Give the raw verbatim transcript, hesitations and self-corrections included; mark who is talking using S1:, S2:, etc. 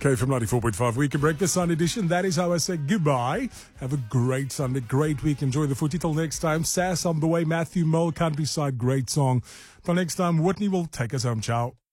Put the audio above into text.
S1: K from ninety-four point five Weekend Breakfast Sunday edition. That is how I say goodbye. Have a great Sunday, great week. Enjoy the footy till next time. Sass on the way. Matthew Mole, Countryside, great song. Till next time, Whitney will take us home. Ciao.